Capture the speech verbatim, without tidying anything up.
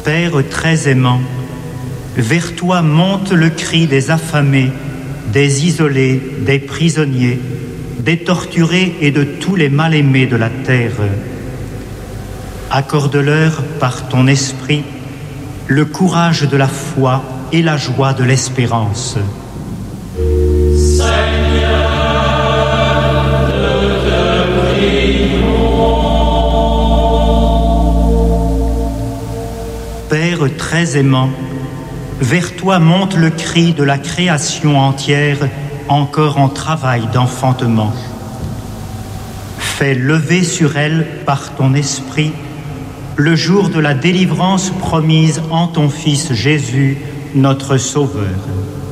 Père très aimant, vers toi monte le cri des affamés, des isolés, des prisonniers, des torturés et de tous les mal-aimés de la terre. Accorde-leur par ton esprit le courage de la foi et la joie de l'espérance. Seigneur, nous te prions. Père très aimant, vers toi monte le cri de la création entière, encore en travail d'enfantement. Fais lever sur elle par ton esprit le jour de la délivrance promise en ton Fils Jésus, notre Sauveur.